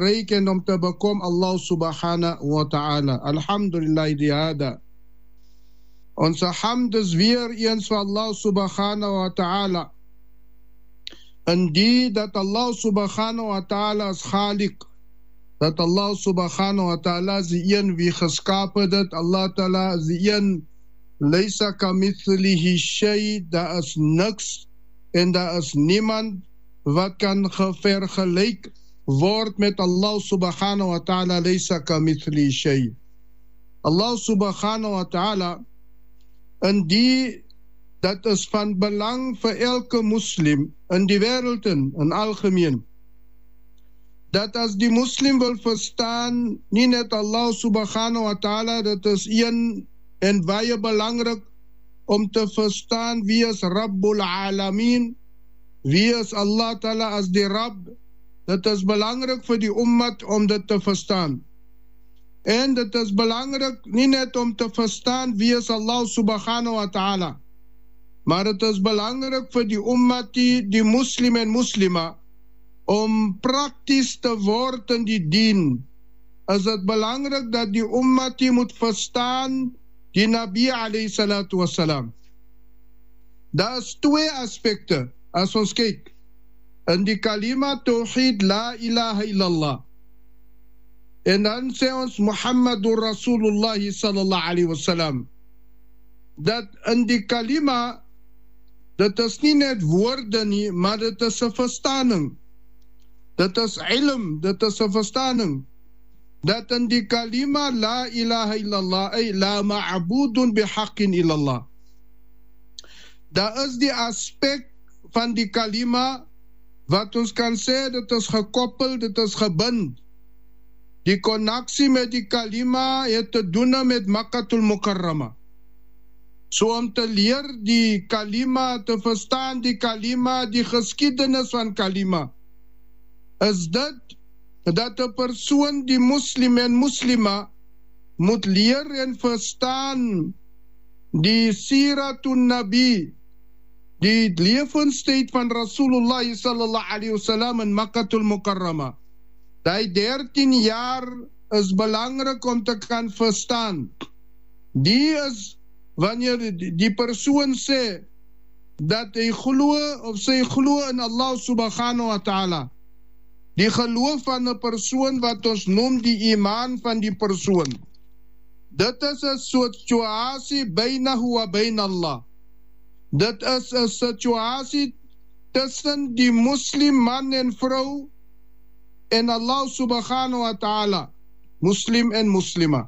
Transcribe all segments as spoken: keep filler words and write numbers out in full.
spreken om te bekom Allah subhanahu wa ta'ala. Alhamdulillah di hada. Onze hamd is weer eens voor Allah subhanahu wa ta'ala. En die dat Allah subhanahu wa ta'ala is Khalik. Dat Allah subhanahu wa ta'ala is die een wie geskapen dat. Allah ta'ala is die een. Laysa kamithlihi shay. Daar is niks. En daar is niemand wat kan vergelijk wordt met Allah subhanahu wa ta'ala. Laysa kamithlihi shay. Allah subhanahu wa ta'ala. En die, dat is van belang voor elke moslim in die wereld in, in algemeen. Dat als die moslim wil verstaan, niet net Allah subhanahu wa ta'ala, dat is een en baie belangrijk om te verstaan wie is Rabbul Alamin, wie is Allah ta'ala als die Rab. Dat is belangrijk voor die ummat om dat te verstaan. En het is belangrijk niet net om te verstaan wie is Allah subhanahu wa ta'ala. Maar het is belangrijk voor die ummati, die moslim en moslima, om praktisch te worden in die dien. Is het belangrijk dat die ummati moet verstaan die Nabi alayhi salatu wassalam. Daar is twee aspecten als ons kijkt. In die kalima tawhid la ilaha illallah. En dan sê ons Muhammadur Rasulullah sallallahu alayhi wa sallam. Dat in die kalima, dat is nie net woorde nie, maar dit is 'n verstaaning. Dit is ilm, dit is 'n verstaaning. Dat in die kalima la ilaha illallah, ay la ma'budun bihaqqin illallah. Daar is die aspek van die kalima wat ons kan sê, dit is gekoppel, dit is gebind. Die connectie met die kalima het te doen met Makkatul Mukarrama. So om te leer die kalima, te verstaan die kalima, die geskiedenis van kalima, is dit dat 'n persoon, die moslim en moslima, moet leer en verstaan die Siratun Nabi, die lewenstyd van Rasulullah sallallahu alayhi wa sallam in Makkatul Mukarrama. Die dertien jaar is belangrijk om te kan verstaan. Die is wanneer die persoon sê dat hy glo of sy glo in Allah subhanahu wa ta'ala. Die geloof van 'n persoon wat ons noem die iman van die persoon. Dit is 'n situasie bainahu wa bain Allah. Dit is 'n situasie tussen die moslim man en vrou en Allah subhanahu wa ta'ala, muslim en muslima.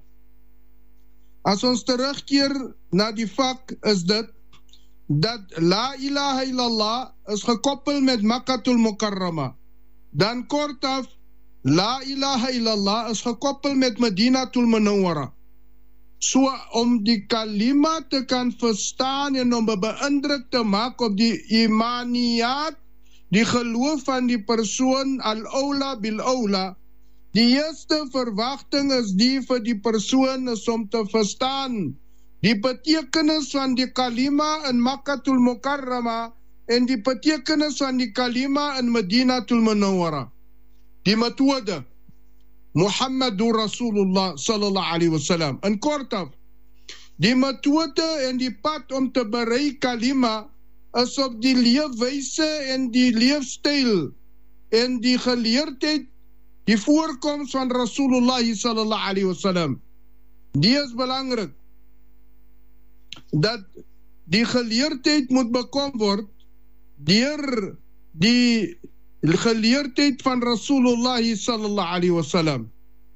As ons terugkeer na die vak, is dit dat la ilaha illallah is gekoppel met Makkatul Mukarrama. Dan kortaf, la ilaha illallah is gekoppel met Madinatul Munawwara. So om die kalima te kan verstaan en om 'n beïndruk te maak op die imaniyat, die geloof van die persoon, al-awla bil-awla, die eerste verwagting is die vir die persoon is om te verstaan die betekenis van die kalima in Makkatul Mukarrama en die betekenis van die kalima in Madinatul Munawwara. Die methode, Muhammadur Rasulullah sallallahu alayhi wa sallam. In kortaf, die methode en die pad om te bereik kalima is op die leefwyse en die leefstyl en die geleerdheid, die voorkoms van Rasulullah sallallahu alayhi wa sallam. Die is belangrijk. Dat die geleerdheid moet bekom word deur die geleerdheid van Rasulullah sallallahu alayhi wa sallam.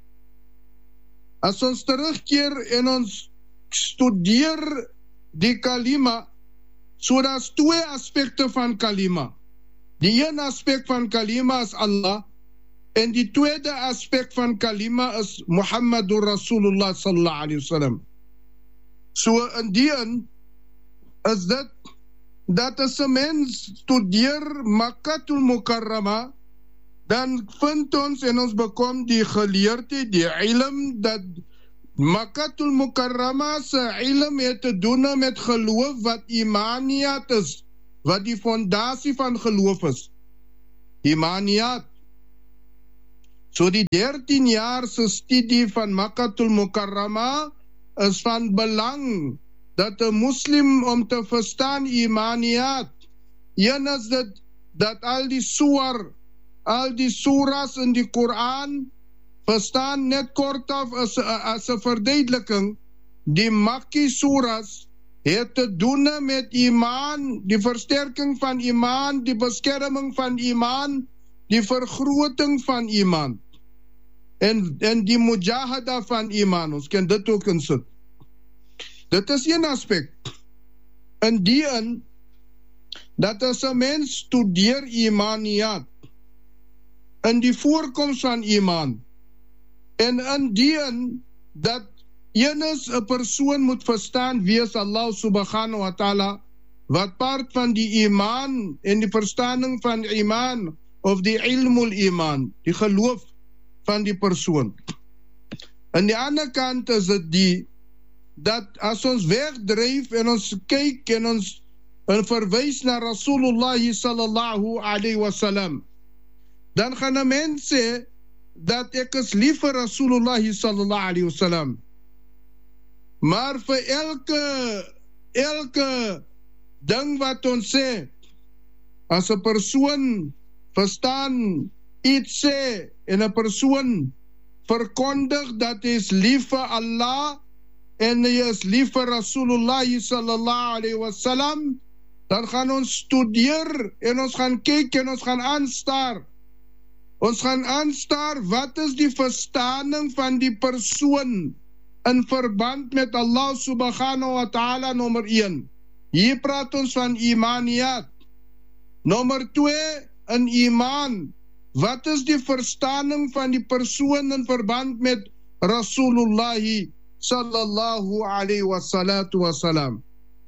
As ons terugkeer en ons studeer die kalima, so daar's twee aspekte van kalima. Die een aspek van kalima is Allah en die tweede aspek van kalima is Muhammadur Rasulullah sallallahu alayhi wa sallam. So in die een is dit dat as 'n mens studeer Makkatul Mukarrama, dan vind ons en ons bekom die geleerdheid, die ilm, dat Makkatul Mukarrama se ilm het te doen met geloof wat imaniyat is, wat die fondasie van geloof is. Imaniyat. So die dertien jaar se studie van Makkatul Mukarrama is van belang dat 'n moslim om te verstaan imaniyat. Een is dit dat al die suwar, al die suras in die Koran verstaan net kortaf as, as 'n verduideliking. Die Makki suras het te doen met iman, die versterking van iman, die beskerming van iman, die vergroting van iman. En, en die mujahada van iman, ons kan dit ook insit. Dit is een aspek. In die in, dat as 'n mens studeer imaniyat, in die voorkoms van iman, en in die in, dat enes 'n persoon moet verstaan wie is Allah subhanahu wa ta'ala, wat part van die iman en die verstaaning van iman, of die ilmul iman, die geloof van die persoon. Aan die ander kant is dit die, dat as ons wegdryf en ons kyk en ons en verwys na Rasulullah sallallahu alayhi wa sallam, dan gaan 'n mens sê dat ek is lief vir Rasulullah sallallahu alayhi wa sallam. Maar vir elke elke ding wat ons sê, as 'n persoon verstaan iets sê en 'n persoon verkondig dat hy is lief vir Allah en hy is lief vir Rasulullah sallallahu alayhi wa sallam, dan gaan ons studeer en ons gaan kyk en ons gaan aanstaar. Ons gaan aanstaar wat is die verstaaning van die persoon in verband met Allah subhanahu wa ta'ala, nommer een. Hier praat ons van imaniyat. Nommer twee, in iman. Wat is die verstaaning van die persoon in verband met Rasulullah sallallahu alayhi wa salatu wa salam?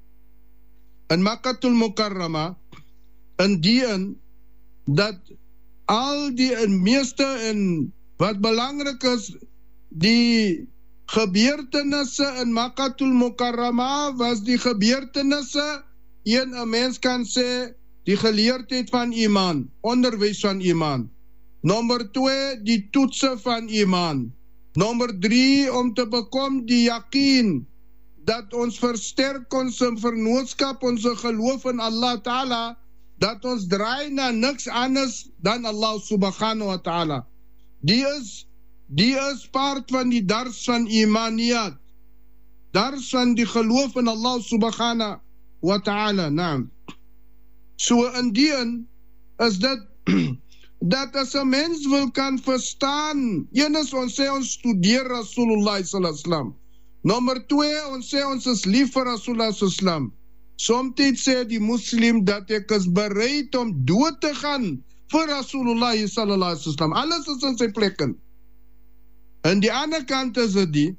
In Makkatul Mukarrama, in die in, dat al die in meeste en wat belangrik is, die gebeurtenisse in Makkatul Mukarrama was die gebeurtenisse, een 'n mens kan sê, die geleerdheid van iman, onderwys van iman. Nommer twee, die toetse van iman. Nommer drie, om te bekom die yaqeen, dat ons versterk ons vernootskap, ons geloof in Allah Ta'ala, dat ons draai na niks anders dan Allah subhanahu wa ta'ala. Die is, die is part van die dars van imaniyat. Dars van die geloof in Allah subhanahu wa ta'ala. Naam. So in die in is dit dat as 'n mens wil kan verstaan, een is ons sê ons studeer Rasulullah sallallahu alaihi wasallam. Nommer twee, ons sê ons is lief vir Rasulullah sallallahu alaihi wasallam. Somtijds sê die moslim dat ek is bereid om dood te gaan vir Rasulullah sallallahu alaihi wasallam. Alles is in sy plek in. Aan die ander kant is dit die,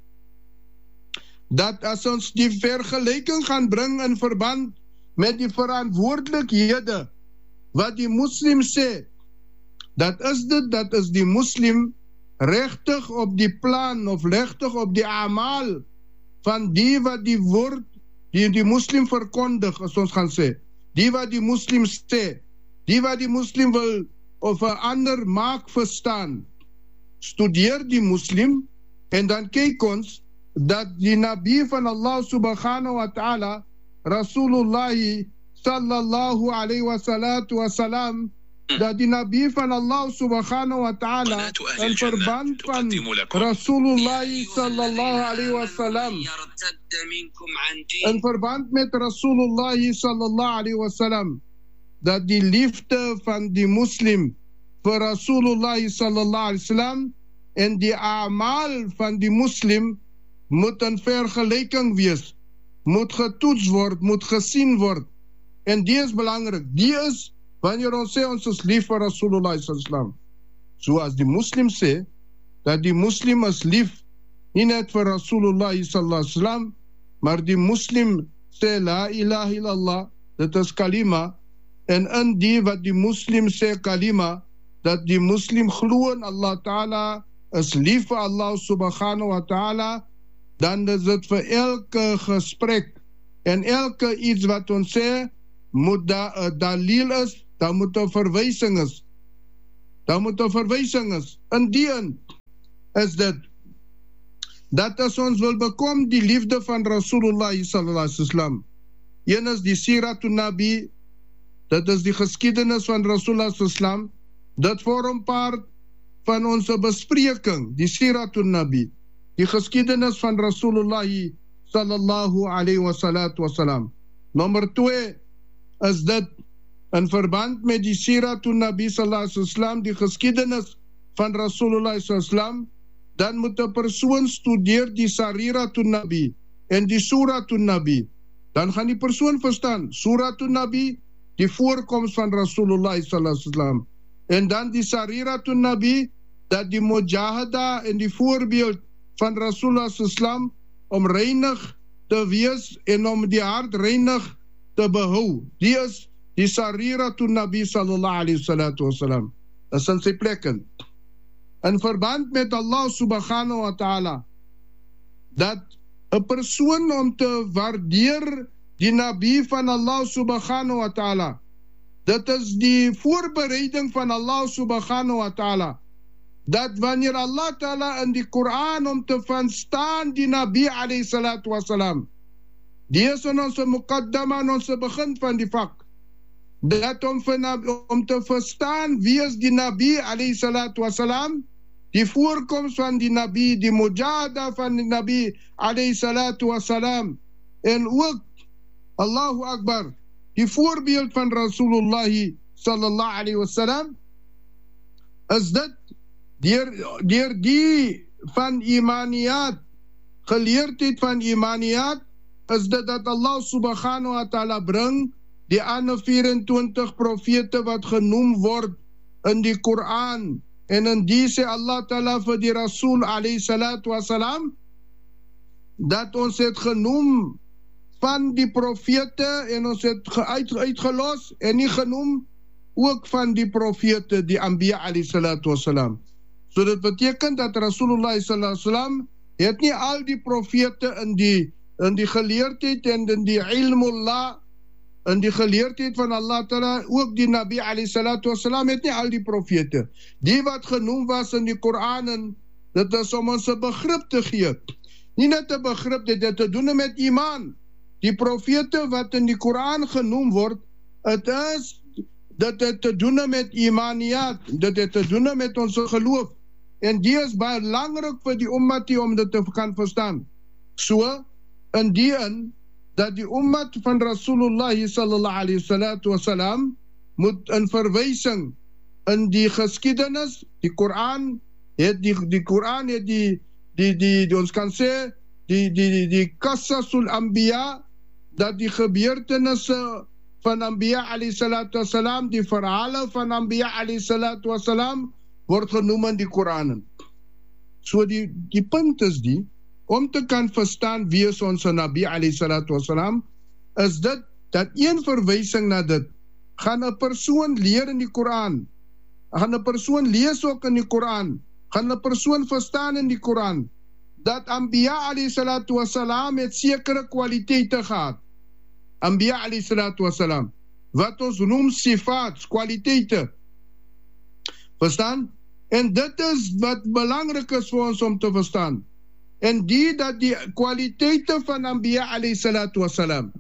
dat as ons die vergelyking gaan bring in verband met die verantwoordelikhede wat die moslim sê, dat is dit, dat is die moslim regtig op die plan of regtig op die amal van die wat die woord die die moslim verkondig, as ons gaan sê, die wat die moslim sê, die wat die moslim wil of 'n ander maak verstaan. Studeer die moslim en dan kyk ons dat die Nabi van Allah subhanahu wa ta'ala, Rasulullah sallallahu alayhi wa salatu wa salam, dat die Nabi van Allah subhanahu wa ta'ala in verband van Rasulullah sallallahu alayhi wa sallam, in verband met Rasulullah sallallahu alayhi wa sallam, dat die liefde van die moslim vir Rasulullah sallallahu alayhi wa sallam en die amal van die moslim moet in vergelyking wees, moet getoets word, moet gesien word. En die is belangrik. Die is wanneer ons sê ons is lief vir Rasulullah sallallahu alaihi wasallam. So as die moslim sê dat die moslim is lief nie net vir Rasulullah sallallahu alaihi wasallam, maar die moslim sê la ilaha illallah, dit is kalima, en in die wat die moslim sê kalima, dat die moslim glo in Allah Ta'ala, is lief vir Allah subhanahu wa ta'ala, dan is dit vir elke gesprek en elke iets wat ons sê, moet daar 'n dalil is, daar moet 'n verwysing is. daar moet 'n verwysing is. In die een is dit dat as ons wil bekom die liefde van Rasulullah sallallahu alaihi wasallam, een is die Siratun Nabi, dit is die geskiedenis van Rasulullah sallallahu alaihi wasallam, dit vorm part van ons bespreking, die Siratun Nabi, die geskiedenis van Rasulullah sallallahu alaihi wasallam. Nommer twee is dit in verband met die Siratun Nabi sallallahu alaihi wasallam, die geskiedenis van Rasulullah sallallahu alaihi wasallam, dan moet 'n persoon studeer die Sariratun Nabi en die Suratun Nabi. Dan gaan die persoon verstaan, Suratun Nabi, die voorkoms van Rasulullah sallallahu alaihi wasallam. En dan die Sariratun Nabi, dat die mujahada en die voorbeeld van Rasulullah sallallahu alaihi wasallam om reinig te wees en om die hart reinig te behou. Die is die Sariratun Nabi sallallahu alaihi wasallam. Dat is in sy plekken. In verband met Allah subhanahu wa ta'ala, dat 'n persoon om te waardeer die Nabi van Allah subhanahu wa ta'ala, dit is die voorbereiding van Allah subhanahu wa ta'ala, dat wanneer Allah ta'ala in die Koran om te verstaan die Nabi alayhi salatu wasalam, die is in ons muqaddama, in ons begin van die vak, dat om, om te verstaan wie is die Nabi alayhi salatu wasalam, die voorkomst van die Nabi, die mujahada van die Nabi alayhi salatu wasalam, en ook Allahu Akbar, die voorbeeld van Rasulullah sallallahu alaihi wasallam, is dit deur, deur die van imaniyat, geleerdheid van imaniyat, is dit dat Allah subhanahu wa ta'ala bring die ander vyf-en-twintig profete wat genoem word in die Koran. En in die sê Allah ta'ala vir die Rasul alayhi salatu wasalam, dat ons het genoem van die profete en ons het uit, uitgelos en nie genoem ook van die profete, die Anbiya alayhi salatu wasalam. So dit beteken dat Rasulullah sallallahu alaihi wasallam het nie al die profete in die, in die geleerdheid en in die ilmullah, in die geleerdheid van Allah ta'ala, ook die Nabi alayhi salatu wasalam het nie al die profete. Die wat genoem was in die Koranen, dit is om ons 'n begrip te gee. Nie net 'n begrip, dit het te doen met iman. Die profete wat in die Koran genoem word, het is, dit het te doen met imaniyat, dit het te doen met ons geloof. En die is baie belangrik vir die ummati om dit te kan verstaan. So, in die in, dat die ummat van Rasulullah sallallahu alaihi wasallam moet in verwysing in die geskiedenis, die Koran het die die Koran het die die die, die ons kan sê die die die, die qasasul anbiya, dat die gebeurtenisse van Anbiya alayhi salatu wasalam, die verhale van Anbiya alayhi salatu wasalam word genoem in die Koran. So die die punt is die om te kan verstaan wie is ons Nabi alayhi salatu wasalam, is dit, dat een verwysing na dit, gaan 'n persoon leer in die Koran, gaan 'n persoon lees ook in die Koran, gaan 'n persoon verstaan in die Koran, dat Anbiya alayhi salatu wasalam het sekere kwaliteite gehad. Anbiya alayhi salatu wasalam, wat ons noem sifat, kwaliteite. Verstaan? En dit is wat belangrik is vir ons om te verstaan. En die dat die kwaliteite van Anbiya alayhi salatu wasalam,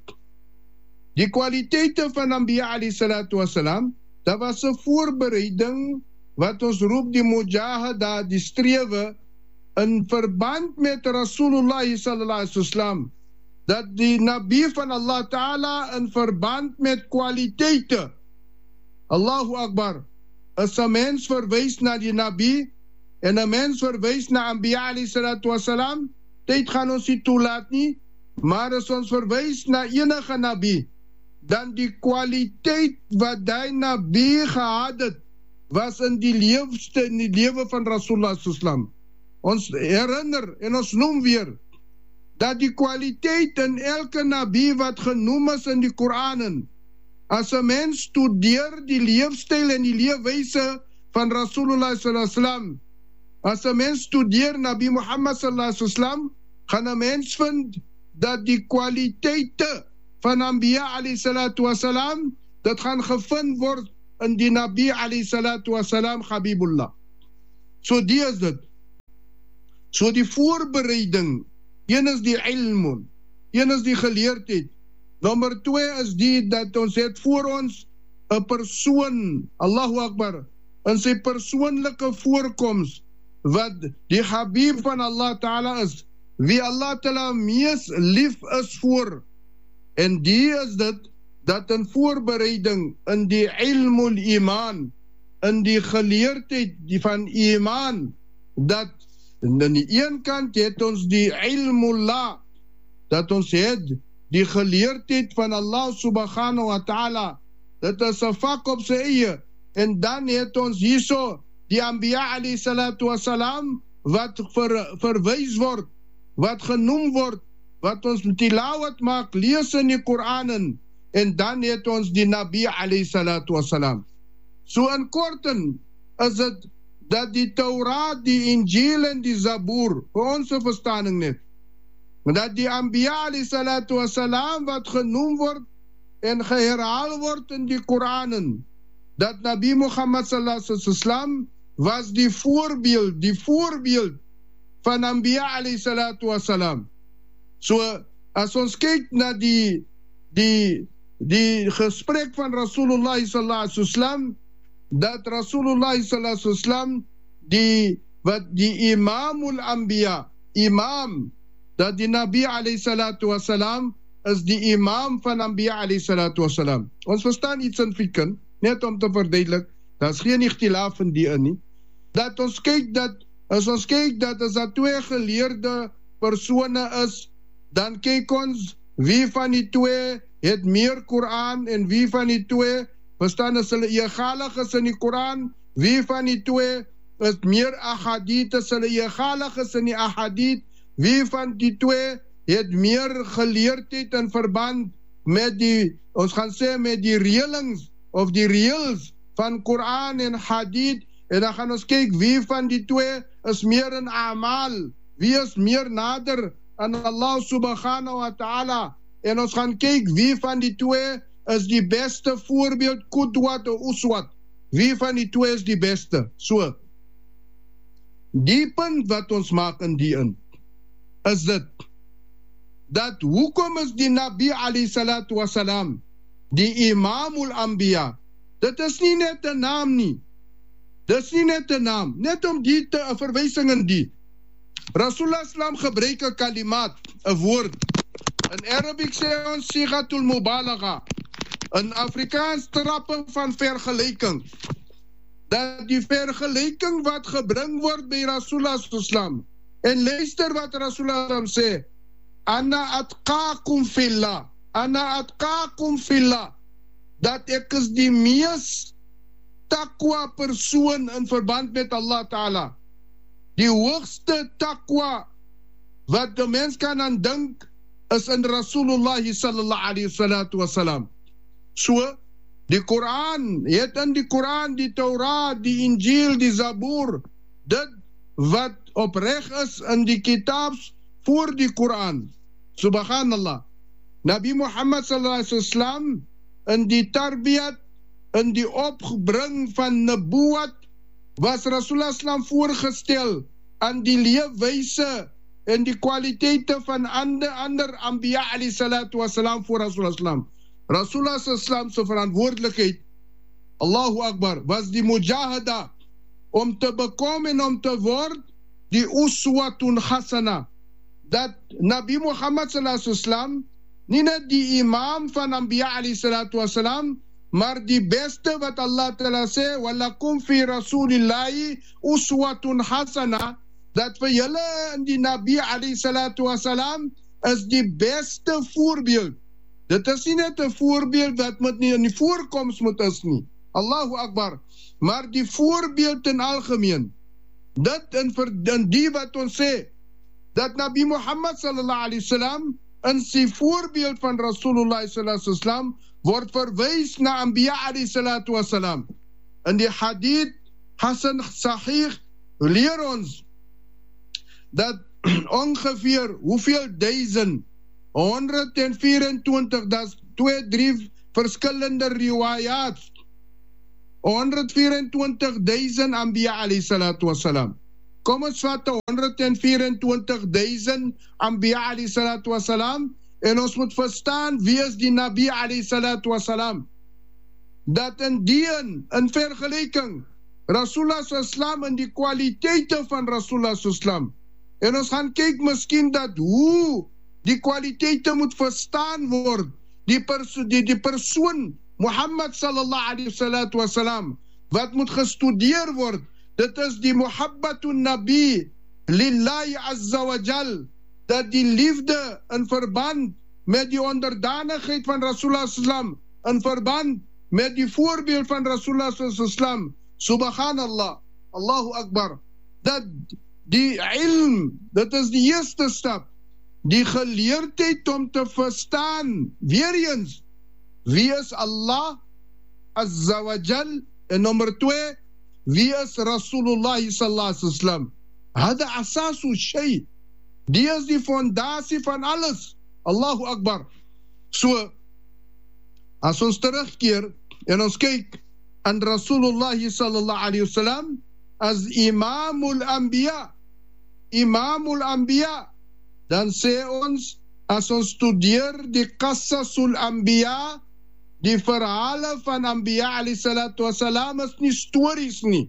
die kwaliteite van Anbiya alayhi salatu wasalam, dat was 'n voorbereiding wat ons roep die mujahada, die strewe in verband met Rasulullah sallallahu alaihi wasallam, dat die Nabi van Allah Ta'ala in verband met kwaliteite, Allahu Akbar, as 'n mens verwys na die Nabi en 'n mens verwys na Anbiya alayhi salatu wasalam, dit gaan ons nie toelaat nie, maar as ons verwys na enige Nabi, dan die kwaliteit wat die Nabi gehad het, was in die leefste, in die lewe van Rasulullah sallam. Ons herinner en ons noem weer, dat die kwaliteit in elke Nabi wat genoem is in die Koranen, as 'n mens studeer die leefstyl en die leefwyse van Rasulullah sallallahu alaihi wasallam, as 'n mens studeer Nabi Muhammad sallallahu alaihi wasallam, gaan 'n mens vind dat die kwaliteite van Anbiya alayhi salatu wasalam, dat gaan gevind word in die Nabi alayhi salatu wassalam Habibullah. So die is dit. So die voorbereiding, een is die ilmun, een is die geleerdheid. Nommer twee is die dat ons het voor ons 'n persoon, Allahu Akbar, in sy persoonlike voorkoms, wat die Habib van Allah Ta'ala is, wie Allah Ta'ala mees lief is voor. En die is dit, dat in voorbereiding, in die ilmul iman, in die geleerdheid die van iman, dat aan die een kant het ons die ilmullah, dat ons het die geleerdheid van Allah subhanahu wa ta'ala, dit is 'n vak op sy eie, en dan het ons hierso die Anbiya alayhi salatu wassalam, wat ver, verwys word, wat genoem word, wat ons tilawat maak, lees in die Koran, en dan het ons die Nabi alayhi salatu wassalam. So in korten is het dat die Taurat, die Injil en die Zabur, vir ons verstaaning net, dat die Anbiya alayhi salatu wassalam wat genoem word en geherhaal word in die Koran, dat Nabi Muhammad sallallahu alaihi wasallam was die voorbeeld, die voorbeeld van Anbiya alayhi salatu wassalam. So as ons kyk na die die die gesprek van Rasulullah sallallahu alaihi wasallam, dat Rasulullah sallallahu alaihi wasallam die wat die Imamul Anbiya, imam, dat die Nabi alayhi salatu wassalam is die imam van Anbiya alayhi salatu wassalam. Ons verstaan iets in fiqh, net om te verduidelik, daar is geen ikhtilaf in die in nie, dat ons kyk dat, as ons kyk dat as daar twee geleerde persone is, dan kyk ons wie van die twee het meer Koran en wie van die twee, verstaan as hulle egalig is in die Koran, wie van die twee is meer ahadith, as hulle egalig is in die ahadith, wie van die twee het meer geleerdheid in verband met die, ons gaan sê met die reëlings of die reëls van Koran en hadith, en dan gaan ons kyk wie van die twee is meer in amal, wie is meer nader aan Allah subhanahu wa ta'ala, en ons gaan kyk wie van die twee is die beste voorbeeld, qudwat of uswat, wie van die twee is die beste. So die punt wat ons maak in die in is dit, dat hoekom is die Nabi alayhi salatu wassalam die Imamul Anbiya? Dit is nie net 'n naam nie, dit is nie net 'n naam, net om die te 'n verwysing in die. Rasulullah sallam gebruik 'n kalimaat, 'n woord. In Arabiek sê ons sigatul mubalagha, in Afrikaans trappe van vergelyking, dat die vergelyking wat gebring word by Rasulullah sallam, en luister wat Rasulullah sallam sê, ana atqakum fillah, ana atqakum fillah, dat ek is die mees taqwa persoon in verband met Allah Ta'ala, die hoogste taqwa wat die mens kan aan dink is in Rasulullah sallallahu alaihi wasallam. So die Koran, het in die Koran, die Taurat, die Injil, die Zabur, dit wat opreg is in die kitabs voor die Koran. Subhanallah. Nabi Muhammad sallallahu alaihi wasallam in die tarbiyat, in die opbring van nubuwat, was Rasulullah sallam voorgestel aan die leefwyse en die kwaliteite van ander, ander Anbiya alayhi salatu wassalam voor Rasulullah sallam. Rasulullah sallam se verantwoordelikheid, Allahu Akbar, was die mujahada, om te bekom en om te word die uswatun hasana, dat Nabi Muhammad sallallahu alaihi wasallam nie net die imam van Anbiya alayhi salatu wassalam, maar die beste wat Allah Ta'ala sê, walakum fi rasulillahi uswatun hasana, dat vir julle in die Nabi alayhi salatu wassalam is die beste voorbeeld. Dit is nie net 'n voorbeeld wat moet nie in die voorkoms moet is nie, Allahu Akbar, maar die voorbeeld in algemeen. Dit in, in die wat ons sê, dat Nabi Muhammad sallallahu alaihi wasallam in sy voorbeeld van Rasulullah sallallahu alaihi wasallam word verwys na Anbiya alayhi salatu wassalam. In die hadith Hasan Sahih leer ons dat ongeveer hoeveel duisend, honderd vierentwintig, dat is twee, drie verskillende riwayat, honderdvierentwintigduisend Anbiya alayhi salatu wassalam. Kom ons vat honderdvierentwintigduisend Anbiya alayhi salatu wassalam en ons moet verstaan wie is die Nabi alayhi salatu wassalam. Dat in die in vergelijking Rasulullah sallam en die kwaliteite van Rasulullah sallam. En ons gaan kyk miskien dat hoe die kwaliteite moet verstaan word. Die, perso die, die persoon Muhammad sallallahu alayhi salatu wasalam wat moet gestudeer word. Dit is die muhabbatun nabi lillahi azza wa jal. Dat die liefde in verband met die onderdanigheid van Rasulullah sallam, in verband met die voorbeeld van Rasulullah sallam, subhanallah, Allahu akbar, dat die ilm, dit is die eerste stap, die geleerdheid om te verstaan, weer eens, wie is Allah azza wa jal, en nummer twee, wie is Rasulullah sallallahu alaihi wasallam. Hada asasu shay, die is die fondasie van alles. Allahu akbar. So, as ons terugkeer en ons kyk aan Rasulullah sallallahu alaihi wasallam as imamul anbiya, imamul anbiya, dan sê ons, as ons studeer die qasasul anbiya, die verhale van anbiya alayhi salatu wasalam is nie stories nie.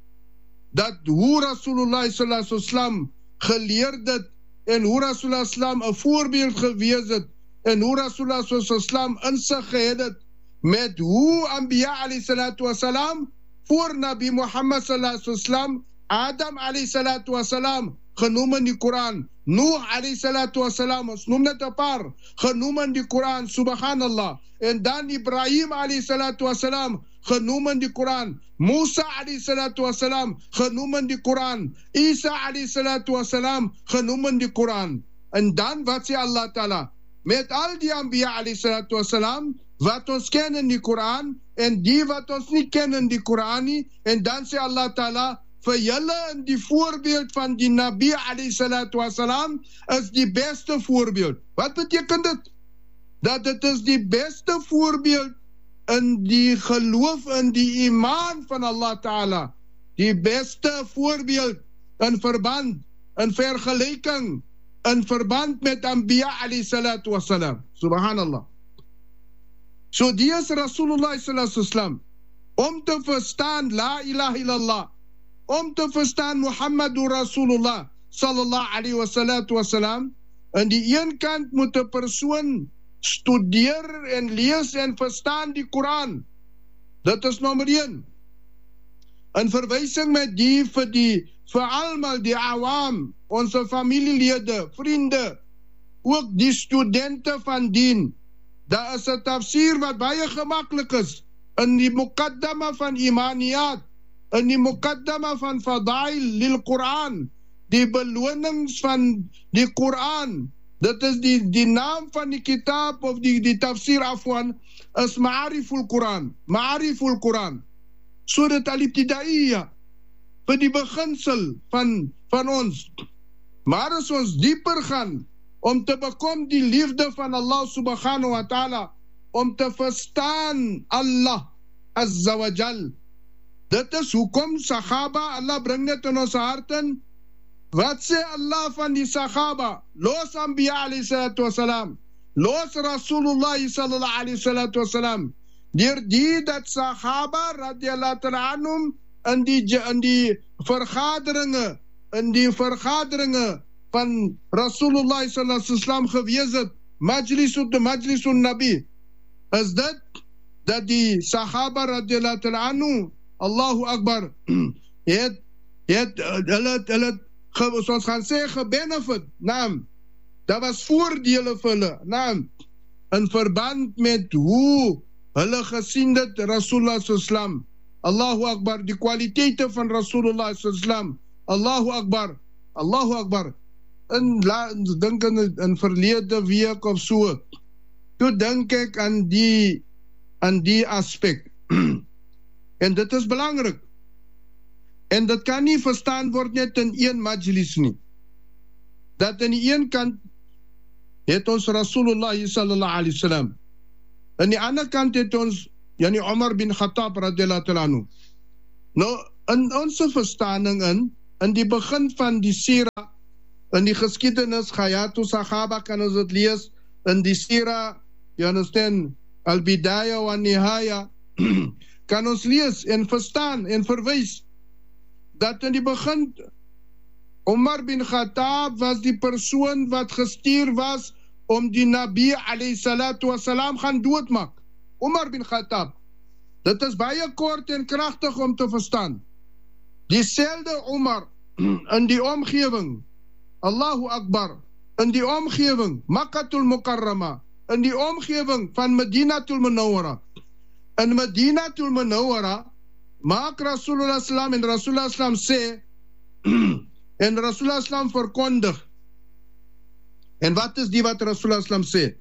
Dat hoe Rasulullah sallallahu alaihi wasallam geleer dit en hoe Rasulullah sallam 'n voorbeeld gewees het en hoe Rasulullah sallam insig gehad het met hoe anbiya alayhi salatu wasalam voor Nabi Muhammad sallallahu alaihi wasallam, Adam alayhi salatu wasalam genoem in die Koran, Nuh alayhi salatu wasalam, ons noem net 'n paar genoem in die Koran, subhanallah, en dan Ibrahim alayhi salatu wasalam genoem in die Koran, Musa alayhi salatu wasalam genoem in die Koran, Isa alayhi salatu wasalam genoem in die Koran. En dan wat sê Allah Ta'ala? Met al die anbiya alayhi salatu wasalam wat ons ken in die Koran en die wat ons nie ken in die Koran nie, en dan sê Allah Ta'ala vir julle in die voorbeeld van die Nabi alayhi salatu wasalam is die beste voorbeeld. Wat beteken dit? Dat dit is die beste voorbeeld in die geloof, in die iman van Allah Ta'ala. Die beste voorbeeld in verband, in vergelijking, in verband met Anbiya alayhi salatu wasalam. Subhanallah. So die is Rasulullah sallallahu alaihi wasallam. Om te verstaan la ilaha illallah, om te verstaan Muhammadur Rasulullah sallallahu alaihi wasallam, aan die een kant moet 'n persoon studeer en lees en verstaan die Koran. Dit is nommer een. In verwysing met die vir die vir almal die awam, ons familielede, vriende, ook die studente van dien. Daar is 'n tafsir wat baie gemaklik is in die muqaddama van imaniyat, in die muqaddama van fadail lil Quran, die belonings van die Koran. Dit is die, die naam van die kitab of die, die tafsir afwan is Ma'ariful Quran. Ma'ariful Quran. Surat al-Ibtidaiya, vir die beginsel van, van ons. Maar as ons dieper gaan om te bekom die liefde van Allah subhanahu wa ta'ala, om te verstaan Allah azza wa jal. Dit is hoekom Sahaba, Allah bring dit in ons harten. Wat sê Allah van die Sahaba? Los Anbiya alayhi salatu wasalam, los Rasulullah sallallahu alayhi salatu wasalam. Deur die dat Sahaba radiyallahu ta'ala anhum in die, in die vergaderinge, in die vergaderinge van Rasulullah sallallahu alayhi wasallam gewees het, majlisun de majlisun nabi, is dit dat die Sahaba radiyallahu ta'ala anhum, Allahu Akbar, het, het, hulle, hulle, ons gaan sê gebenefit, naam, dat was voordele vir hulle, naam, in verband met hoe hulle gesien het Rasulullah sallam, Allahu Akbar, die kwaliteite van Rasulullah sallam, Allahu Akbar, Allahu Akbar, in, dink in, in verlede week of so, toe dink ek aan die, aan die aspek, en dit is belangrik, en dit kan nie verstaan word net in een majlis nie. Dat aan die een kant het ons Rasulullah sallallahu alaihi wasallam, aan die ander kant het ons yani Umar bin Khattab radhiyallahu ta'ala anhu. Nou, in onze verstaaning in, in die begin van die sira, in die geskiedenis, Hayatu Sahaba, kan ons het lees, in die sira, you understand, Al-Bidaya wa Nihaya, kan ons lees en verstaan en verwys, dat in die begin, Umar bin Khattab was die persoon wat gestuur was, om die Nabi alayhi salatu wassalam gaan doodmaak. Umar bin Khattab. Dit is baie kort en kragtig om te verstaan. Dieselfde Umar in die omgewing, Allahu Akbar, in die omgewing, Makkatul Mukarrama, in die omgewing van Madinatul Munawwara. In Madinatul Munawwara maak Rasulullah sallam en Rasulullah sallam sê, en Rasulullah sallam verkondig. En wat is die wat Rasulullah sallam sê?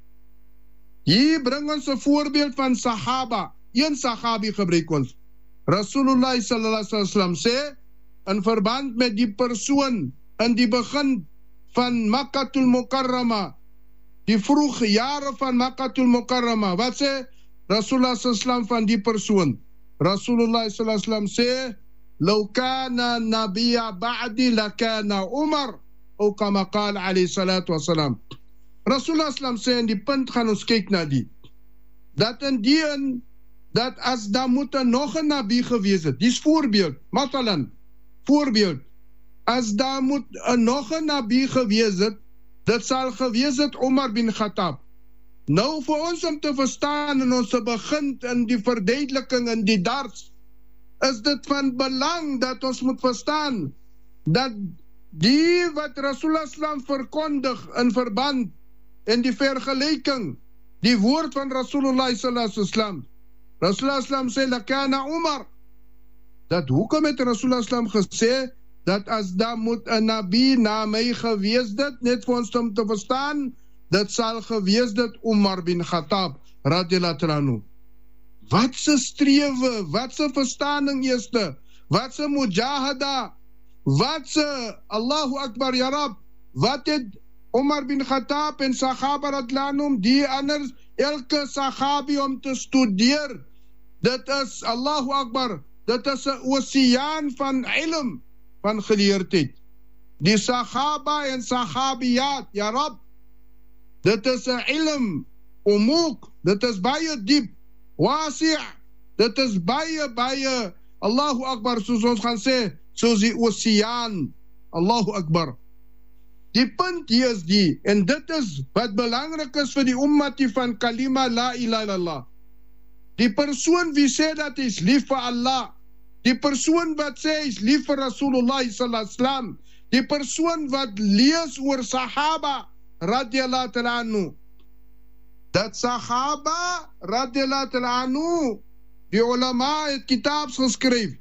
Hier bring ons 'n voorbeeld van Sahaba. Een Sahabi gebruik ons. Rasulullah sallallahu alaihi wasallam sê, in verband met die persoon in die begin van Makkatul Mukarrama, die vroege jare van Makkatul Mukarrama, wat sê Rasulullah sallallahu alaihi wasallam van die persoon? Rasulullah sallallahu alaihi wasallam sê, "Law kana nabiyya ba'di lakana Umar," of kama qaal alayhi salatu wassalam. Rasulullah sallallahu alaihi wasallam sê, en die punt gaan ons kyk na die, dat in die in, dat as daar moet er nog een nabi gewees het, die is voorbeeld, matalan, voorbeeld, as daar moet er nog een nabi gewees het, dit sal gewees het Umar bin Khattab. Nou vir ons om te verstaan en ons te begin in die verduideliking in die dars, is dit van belang dat ons moet verstaan, dat die wat Rasulullah sallam verkondig in verband en die vergelijking, die woord van Rasulullah sallallahu alaihi wasallam, Rasulullah sallam sê, "Lakana Umar." Dat hoekom het Rasulullah sallam gesê, dat as daar moet een nabi na my gewees dit, net vir ons om te verstaan, dit sal gewees dit Umar bin Khattab, radhiyallahu ta'ala anhu. Wat se strewe, wat se verstaaning eerste, wat se mujahada, wat se, Allahu Akbar, ya Rab, wat het Umar bin Khattab en Sahaba radhiyallahu anhum, die anders, elke Sahabi om te studeer, dit is, Allahu Akbar, dit is een oceaan van ilm, van geleerdheid. Die Sahaba en Sahabiyat, ya Rab, dit is een ilm, umuk, dit is baie diep, wasi', dit is baie, baie, Allahu Akbar, soos ons gaan sê, soos die oceaan, Allahu Akbar. Die punt hier is die, en dit is wat belangrik is vir die ummati van kalima la ilaha illallah. Die persoon wie sê dat hy is lief vir Allah, die persoon wat sê hy is lief vir Rasulullah sallallahu alaihi wasallam, die persoon wat lees oor Sahaba radhiyallahu ta'ala anhu, dat Sahaba radhiyallahu ta'ala anhu, die ulama het kitabs geskryf,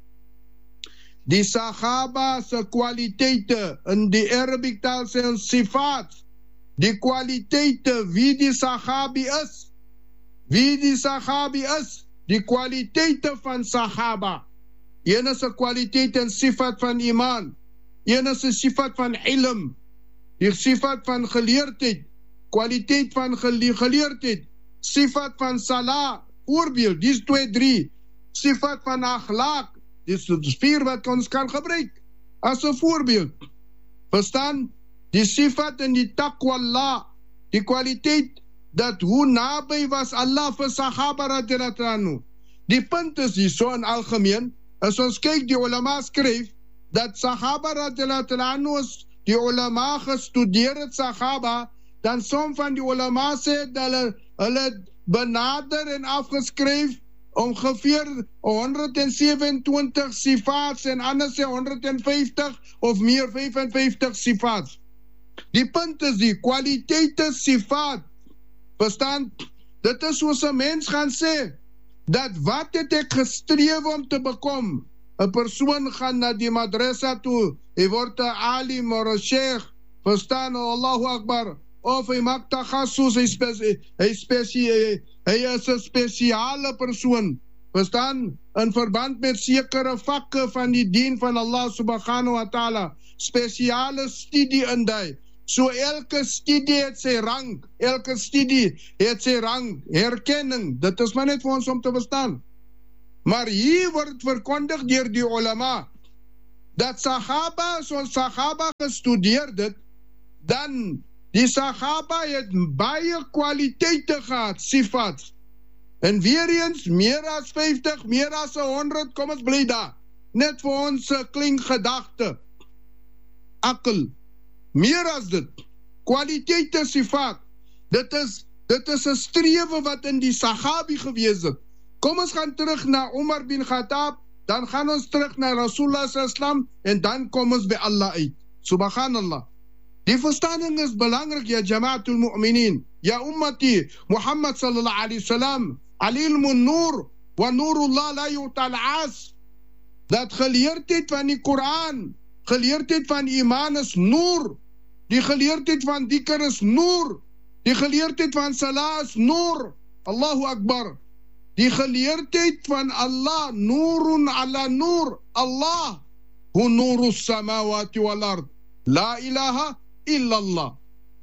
die Sahaba se kwaliteite, in die Arabic taal sê ons sifat, die kwaliteite, wie die Sahabi is, wie die Sahabi is, die kwaliteite van Sahaba. Een is 'n kwaliteit en sifat van iman, een is 'n sifat van ilm, die sifat van geleerdheid, kwaliteit van gele geleerdheid, sifat van salah, voorbeeld, die is twee, drie, sifat van akhlaq, die is vier wat ons kan gebruik, as 'n voorbeeld. Verstaan? Die sifat en die taqwa Allah, die kwaliteit, dat hoe naby was Allah vir Sahaba radhiyallahu anhu. Die punt is hier so in algemeen, as ons kyk, die ulama skryf, dat Sahaba radhiyallahu anhu, die ulama gestudeer het Sahaba, dan som van die ulama sê, dat hulle, hulle benader en afgeskryf, ongeveer honderdsewenentwintig sifats, en anders sê honderdvyftig, of meer vyfenvyftig sifats. Die punt is die, kwaliteite sifat, verstaan, dit is soos 'n mens gaan sê, dat wat het ek gestreef om te bekom? 'n Persoon gaan na die madrasa toe, hy word 'n alim of 'n sheikh, verstaan, Allahu Akbar, of hy maak takhassus, hy, specie, hy, specie, hy is 'n spesiale persoon, verstaan, in verband met sekere vakke van die dien van Allah subhanahu wa ta'ala, spesiale studie in die, So elke studie het sy rang, elke studie het sy rang, herkenning, dit is maar net vir ons om te verstaan. Maar hier word verkondig deur die ulama, dat Sahaba, soos Sahaba gestudeer dit, dan die Sahaba het baie kwaliteite gehad, sifat. En weer eens, meer as vyftig, meer as honderd, kom ons bly daar. Net vir ons klink gedagte. Akkel. Meer as dit. Kwaliteite sifat. Dit is, dit is 'n strewe wat in die Sahabi gewees het. Kom ons gaan terug na Umar bin Khattab, dan gaan ons terug na Rasulullah sallam, en dan kom ons by Allah uit. Subhanallah. Die verstaaning is belangrik, ja jamaatul mu'minin. Ja ummati, Muhammad sallallahu alayhi wasallam, alilmun nur, wa nurullah la yu'tal as. Dat geleerdheid van die Koran, geleerdheid van iman is nur. Die geleerdheid van dikr is nur. Die geleerdheid van salah is nur. Allahu Akbar. Die geleerdheid van Allah, nurun ala nur. Allah, hu nuru samawati wal ard. La ilaha illallah.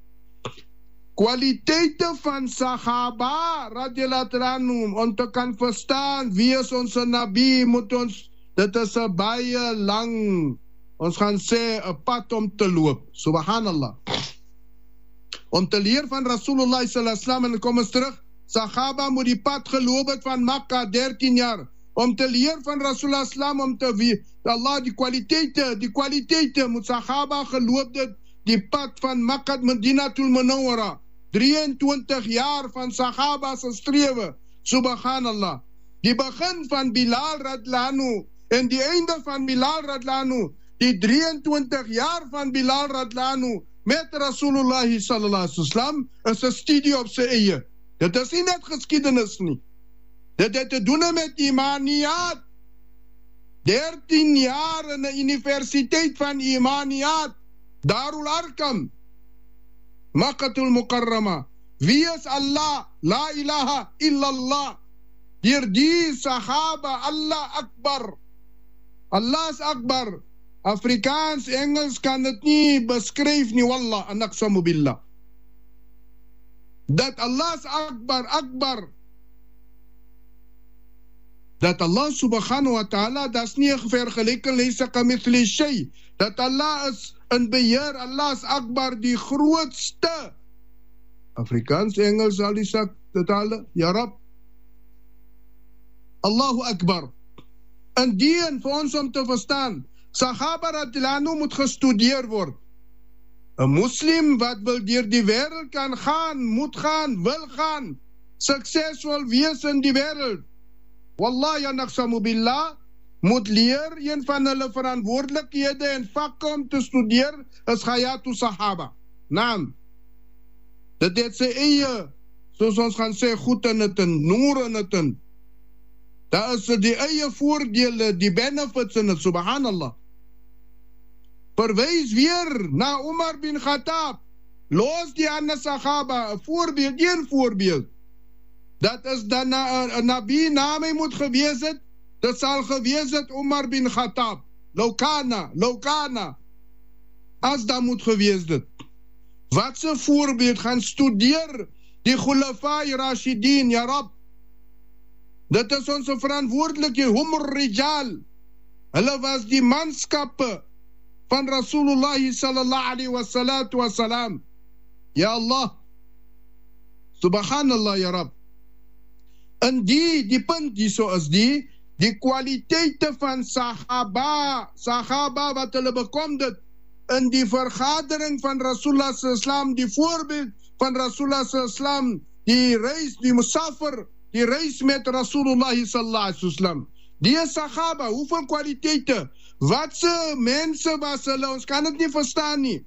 Kwaliteite van Sahaba radhiyallahu anhum, om te kan verstaan wie is ons Nabi, moet ons, dit is 'n baie lang, ons gaan sê 'n pad om te loop. Subhanallah. Om te leer van Rasulullah sallallahu alaihi wasallam, en kom ons terug, Sahaba moet die pad geloop het van Makkah dertien jaar. Om te leer van Rasulullah sallam, om te wie Allah die kwaliteite, die kwaliteite moet Sahaba geloop het, die pad van Makkah Madinatul Munawwara. drieëntwintig jaar van Sahaba se strewe. Subhanallah. Die begin van Bilal radhiyallahu anhu en die einde van Bilal radhiyallahu anhu, die drieëntwintig jaar van Bilal radhiyallahu anhu met Rasulullah sallallahu alaihi wasallam is 'n studie op sy eie. Dit is nie net geskiedenis nie. Dit het te doen met imaniyat. dertien jaar in 'n universiteit van imaniyat. Darul Arkam. Makkatul Mukarrama. Wie is Allah? La ilaha illallah. Deur die Sahaba, Allah Akbar. Allah is Akbar. Afrikaans, Engels kan dit nie beskryf nie, wallah, en aqsamu billah. Dat Allah is Akbar, Akbar. Dat Allah subhanahu wa ta'ala, dat is nie 'n vergelyking, laysa kamithlihi shay. Dat Allah is in beheer, Allah is Akbar, die grootste. Afrikaans, Engels, al die sak, dit alle, ja Rab. Allahu Akbar. En dien vir ons om te verstaan, Sahaba radhiyallahu anhu moet gestudeer word. 'n Moslim wat wil deur die wêreld kan gaan, moet gaan, wil gaan, suksesvol wees in die wêreld. Wallahi ya naqsamu billah, moet leer, een van hulle verantwoordelikhede en vakke om te studeer is Hayatu Sahaba. Naam. Dit het sy eie, soos ons gaan sê, goed in het en noor in het en. Daar is die eie voordele, die benefits in het, subhanallah. Verwys weer na Umar bin Khattab. Los die ander Sahaba, 'n voorbeeld, een voorbeeld. Dat is dan na 'n Nabi na my moet gewees het, dit sal gewees het Umar bin Khattab. Laukana, Laukana. As dat moet gewees het. Wat se voorbeeld gaan studeer die Khulafai Rashidin, ja Rab. Dit is onze verantwoordelikheid, humur rijal. Hulle was die manskappe van Rasulullah sallallahu alaihi wassalatu wassalam. Ja Allah. Subhanallah, ja Rab. En die, die punt die so is die, die kwaliteite van Sahaba, Sahaba wat hulle bekom dit, in die vergadering van Rasulullah sallam, die voorbeeld van Rasulullah sallam, die reis, die musafir, die reis met Rasulullah sallallahu alaihi wasallam. Die Sahaba, hoeveel kwaliteite, wat se mense was hulle, ons kan het nie verstaan nie.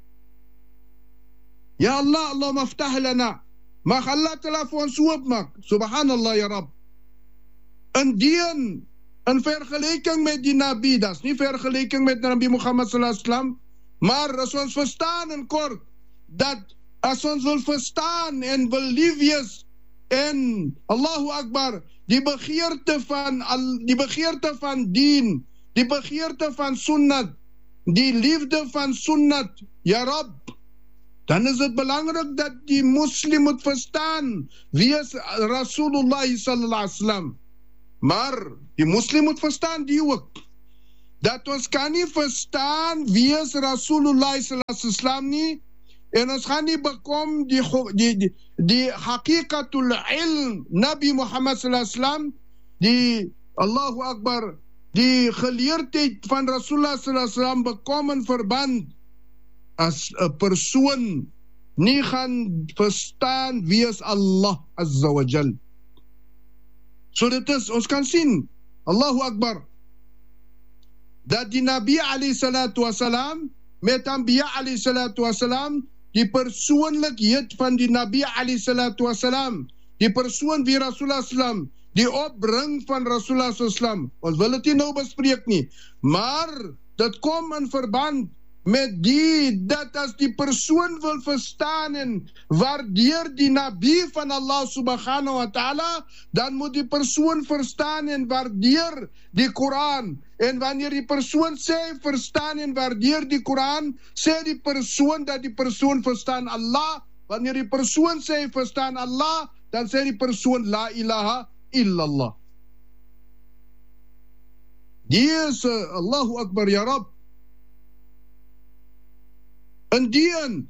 Ja Allah, Allah maftah lana. Mag Allah tala vir ons oopmaak. Subhanallah, ja Rab. In dien, in vergelijking met die Nabi, dat is nie vergelijking met Nabi Muhammad sallallahu alaihi wasallam, maar as ons verstaan in kort, dat as ons wil verstaan en wil lief wees, en Allahu Akbar, die begeerte van, die begeerte van dien, die begeerte van sunnat, die liefde van sunnat, ja Rab, dan is het belangrijk dat die moslim moet verstaan wie is Rasulullah sallallahu alaihi wasallam. Maar die moslim moet verstaan die ook. Dat ons kan nie verstaan wie is Rasulullah sallallahu alaihi wasallam nie, en ons gaan nie bekom die die die, die hakikatul ilm Nabi Muhammad sallallahu alaihi wasallam, die Allahu Akbar, die geleerdheid van Rasulullah sallallahu alaihi wasallam bekom in verband as 'n persoon nie gaan verstaan wie is Allah Azza wa Jal. So dit is, ons kan sien, Allahu Akbar, dat die Nabi alayhi salatu wasalam met Anbiya alayhi salatu wasalam, die persoonlikheid van die Nabi alayhi salatu wasalam, die persoon wie Rasulullah sallam, die opbring van Rasulullah sallam, ons wil dit nie nou bespreek nie, maar dit kom in verband met die, dat as die persoon wil verstaan en waardeer die Nabi van Allah subhanahu wa ta'ala, dan moet die persoon verstaan en waardeer die Koran. En wanneer die persoon sê verstaan en waardeer die Koran, sê die persoon dat die persoon verstaan Allah. Wanneer die persoon sê verstaan Allah, dan sê die persoon la ilaha illallah. Die is uh, Allahu Akbar ya Rab. Indien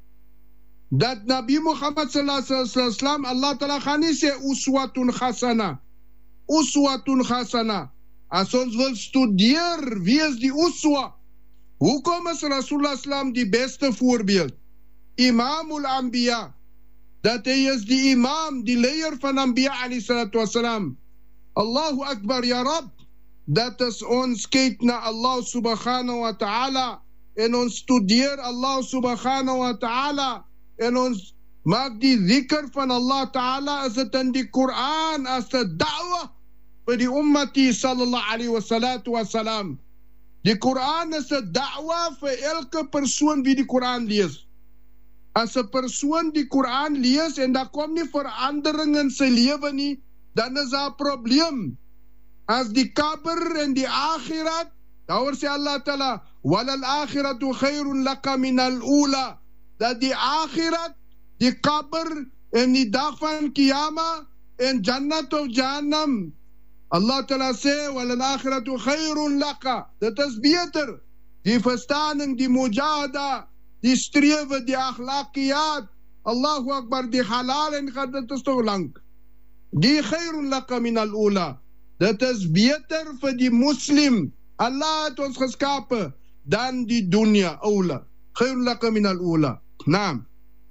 dat Nabi Muhammad sallallahu alaihi wasallam, Allah Ta'ala gaan nie sê uswatun khasana, uswatun khasana. As ons wil studeer wie is die uswa, hoekom is Rasulullah sallam die beste voorbeeld? Imamul Anbiya, dat hy is die imam, die leier van Anbiya alayhi salatu wasalam. Allahu Akbar ya Rab, dat is ons kyk na Allah subhanahu wa ta'ala, en ons studeer Allah subhanahu wa ta'ala, en ons maak die zikr van Allah ta'ala, is het in die Quran as die da'wah vir die ummati sallallahu alaihi wassalatu wassalam. Die Quran is een da'wah vir elke persoon wie die Quran lees. As een persoon die Quran lees en daar kom nie verandering in sy lewe nie, dan is daar 'n probleem. As die kabr en die akhirat, daar sê Allah ta'ala, walal akhiratu khairun laka min al-ula, dat die akhirat, die kabr en die dag van Kiyama en Jannat of Jahannam, Allah Ta'ala sê walal akhiratu khairun laka, dit is beter. Die verstaaning, die mujahada, die strewe, die akhlaqiyat, Allahu Akbar, die halal en gaat, dit is toch lang. Die khairun laka min al-ula, dit is beter vir die moslim. Allah het ons geskape dan die dunia, oula. Khairun laka min al-ula. Naam.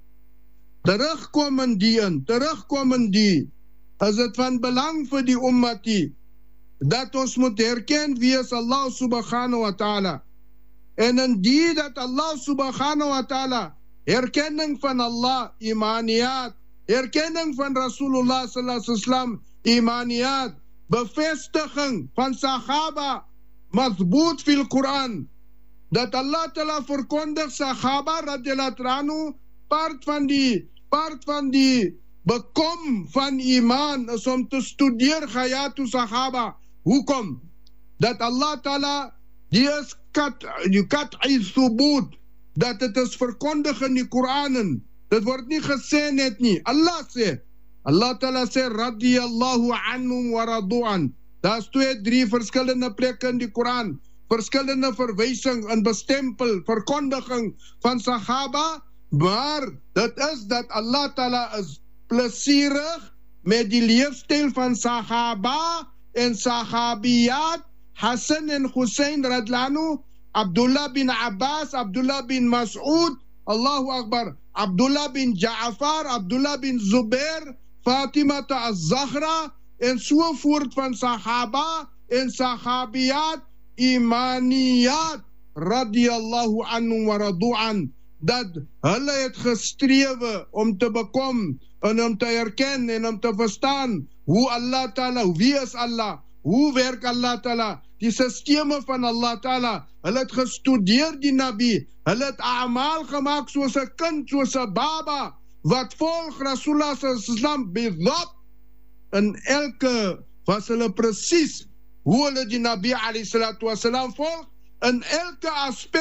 Terugkom in die in, terugkom in die, is het van belang vir die ummati, dat ons moet herken wie is Allah subhanahu wa ta'ala. En in die dat Allah subhanahu wa ta'ala, herkenning van Allah, imaniyat, herkenning van Rasulullah sallallahu alaihi wasallam, imaniyat, bevestiging van sahaba, mazboot fil Quran, dat Allah ta'ala verkondig sahaba radiyallahu anhu, part van die, part van die bekom van iman is om te studeer Hayatu Sahaba. Hoekom? Dat Allah Ta'ala, die is kat, die kat'i thubut, dat het is verkondig in die Koranen. Dit word nie gesê net nie. Allah sê, Allah Ta'ala sê, radiyallahu anhum wa radu'an. Daar is twee, drie verskillende plekke in die Koran, verskillende verwysing en bestempel, verkondiging van Sahaba, maar dit is dat Allah Ta'ala is plesierig met die leefstyl van Sahaba en Sahabiyat, Hassan en Hussein radlanu, Abdullah bin Abbas, Abdullah bin Mas'ud, Allahu Akbar, Abdullah bin Ja'far, Abdullah bin Zubair, Fatima az-Zahra, en so voort van Sahaba en Sahabiyat, imaniyat, radiyallahu anhu wa radu'an, dat hulle het gestrewe om te bekom en om te herken en om te verstaan hoe Allah Ta'ala, wie is Allah, hoe werk Allah Ta'ala, die systeme van Allah Ta'ala. Hulle het gestudeer die Nabi, hulle het a'maal gemaakt soos een kind, soos een baba, wat volg Rasulullah sallam bidab. In elke was hulle precies hoe hulle die Nabi alayhi salatu wasalam volg, in elke aspek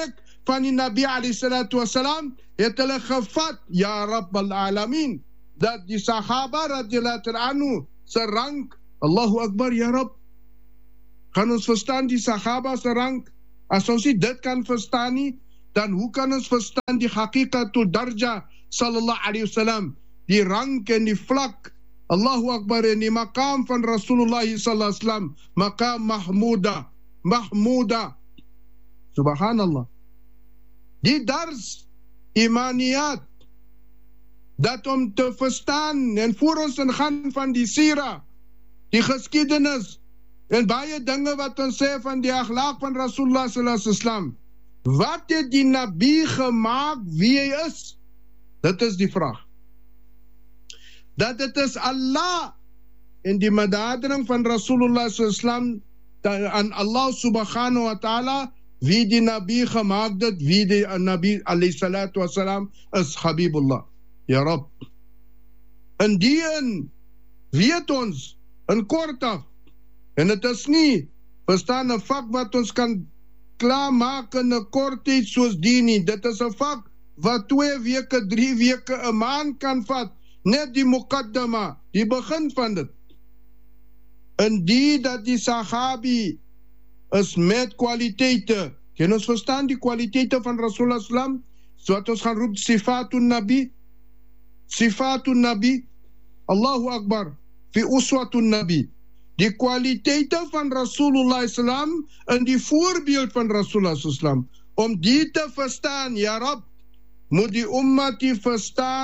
van die Nabi alayhi salatu wassalam, het hulle gevat, ja Rabbal Alamin, dat die Sahaba radhiyallahu anhu se rank, Allahu Akbar, ja Rab, kan ons verstaan die Sahaba se rank? As ons nie dit kan verstaan nie, dan hoe kan ons verstaan die haqiqatul darja sallallahu alayhi wasallam, die rank en die vlak, Allahu Akbar, en die maqam van Rasulullah sallallahu alayhi wasallam, maqam mahmuda, mahmuda, subhanallah. Die dars, imaniyat, dat om te verstaan, en voor ons in gaan van die sira, die geskiedenis, en baie dinge wat ons sê van die akhlaq van Rasulullah sallallahu alayhi wasallam, wat het die Nabi gemaakt wie hy is? Dit is die vraag. Dat het is Allah en die madadering van Rasulullah sallallahu alaihi wasallam aan Allah subhanahu wa ta'ala wie die Nabi gemaakt het, wie die Nabi alayhi salatu wasalam is Habibullah. Ja Rab. In die in weet ons in kort af, en het is nie verstaan 'n vak wat ons kan klaarmaak in 'n kort tyd soos die nie. Dit is 'n vak wat twee weke, drie weke, 'n maand kan vat. Net die muqaddama, die begin van dit. En die dat die sahabi is met kwaliteite. Kan ons verstaan die kwaliteite van Rasulullah sallam? So wat ons gaan roep sifatun nabi. Sifatun nabi. Allahu Akbar. Fi uswatun nabi. Die kwaliteite van Rasulullah sallam en die voorbeeld van Rasulullah sallam. Om die te verstaan, ja Rab, moet die ummah die verstaan